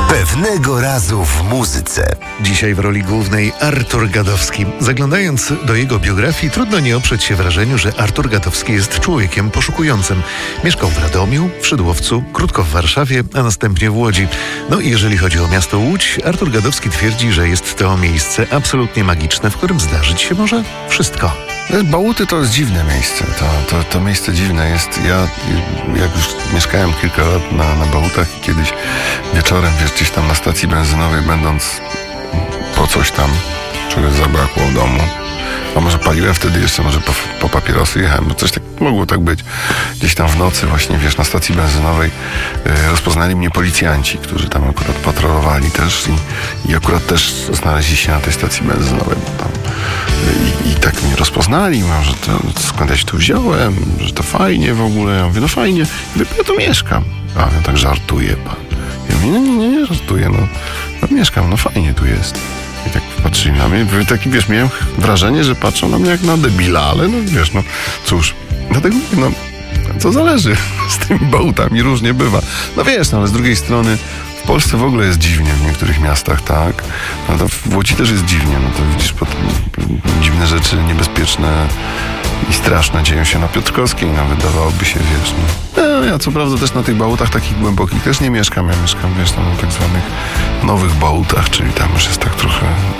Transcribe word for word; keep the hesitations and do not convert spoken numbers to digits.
Pewnego razu w muzyce. Dzisiaj w roli głównej Artur Gadowski. Zaglądając do jego biografii, trudno nie oprzeć się wrażeniu, że Artur Gadowski jest człowiekiem poszukującym. Mieszkał w Radomiu, w Szydłowcu, krótko w Warszawie, a następnie w Łodzi. No i jeżeli chodzi o miasto Łódź, Artur Gadowski twierdzi, że jest to miejsce absolutnie magiczne, w którym zdarzyć się może wszystko. Bałuty to jest dziwne miejsce. To, to, to miejsce dziwne jest. Ja jak już mieszkałem kilka lat na, na Bałutach i kiedyś wieczorem, wiesz, gdzieś tam na stacji benzynowej, będąc po coś tam, czegoś zabrakło w domu, a może paliłem wtedy jeszcze, może po, po papierosy jechałem, bo coś tak mogło tak być. Gdzieś tam w nocy właśnie, wiesz, na stacji benzynowej y, rozpoznali mnie policjanci, którzy tam akurat patrolowali też i, i akurat też znaleźli się na tej stacji benzynowej, bo tam y, i, i tak mnie rozpoznali, mówią, że to, skąd ja się tu wziąłem, że to fajnie w ogóle. Ja mówię, no fajnie, ja, mówię, ja tu mieszkam. A ja tak żartuję pan. Ja mówię, no nie, nie, nie żartuję, no, no mieszkam, no fajnie tu jest. I tak patrzyli na mnie, taki, wiesz, miałem wrażenie, że patrzą na mnie jak na debila, ale no wiesz, no cóż, dlatego mówię, no co zależy z tymi Bałutami, różnie bywa. No wiesz, no ale z drugiej strony w Polsce w ogóle jest dziwnie w niektórych miastach, tak? No to w Łodzi też jest dziwnie, no to widzisz, pod, dziwne rzeczy, niebezpieczne i straszne dzieją się na Piotrkowskiej, nawet dawałoby się, wiesz, no. no ja co prawda też na tych Bałutach takich głębokich też nie mieszkam, ja mieszkam, wiesz, tam na tak zwanych nowych Bałutach, czyli tam już jest tak trochę